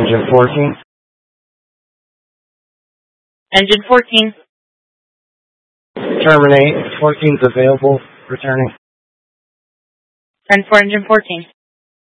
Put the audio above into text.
engine 14. Engine 14. Terminate. 14's available. Returning. 10-4, engine 14.